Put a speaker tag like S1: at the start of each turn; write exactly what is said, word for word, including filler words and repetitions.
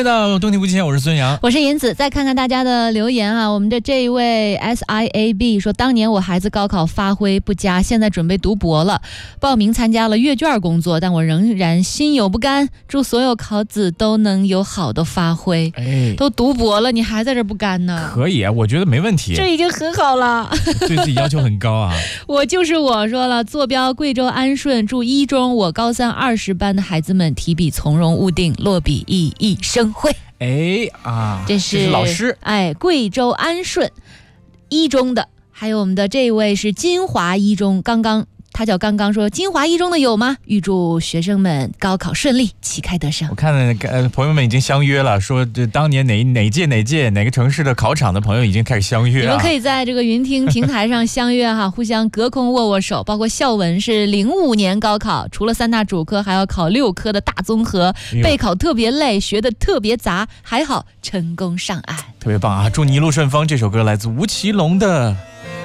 S1: 回到东庭无极限，我是孙杨，
S2: 我是银子。再看看大家的留言啊，我们的这一位 S I A B 说，当年我孩子高考发挥不佳，现在准备读博了，报名参加了阅卷工作，但我仍然心有不甘，祝所有考子都能有好的发挥。哎，都读博了，你还在这不甘呢？
S1: 可以，我觉得没问题，
S2: 这已经很好了。
S1: 对自己要求很高啊。
S2: 我就是我说了，坐标贵州安顺，祝一中我高三二十班的孩子们提笔从容勿定，落笔熠熠生辉。
S1: 哎啊，
S2: 这是,
S1: 这是老师，
S2: 哎，贵州安顺一中的，还有我们的这一位是金华一中，刚刚他叫刚刚说金华一中的有吗？预祝学生们高考顺利，旗开得胜。
S1: 我看呃朋友们已经相约了，说这当年哪哪届哪届哪个城市的考场的朋友已经开始相约了。
S2: 你们可以在这个云听平台上相约哈，互相隔空握握手。包括校文是零五年高考，除了三大主科，还要考六科的大综合，备考特别累，学得特别杂，还好成功上岸，
S1: 特别棒啊！祝你一路顺风。这首歌来自吴奇隆的。